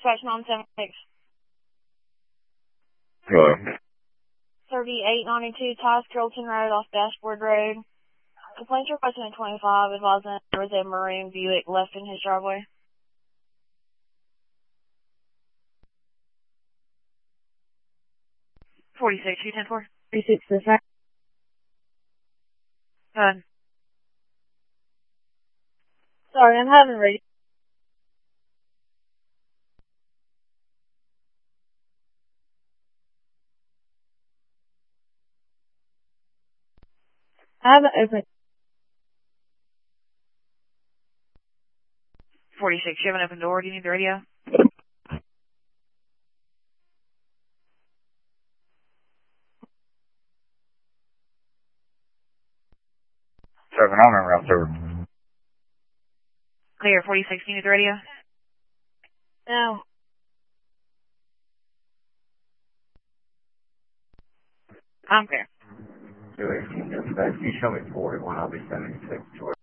Dispatch 976. Hello. 3892 Ties Carrollton Road off Dashboard Road. Complaints requested in 25, advising there was a maroon Buick left in his driveway. $46, 210-4. 36 to the fact. Go ahead. Sorry, I'm having radio. I haven't opened. 46, you have an open door. Do you need the radio? Seven, I'm in route 7. Clear, 46, do you need the radio? No. I'm clear. You show me 41, I'll be 76.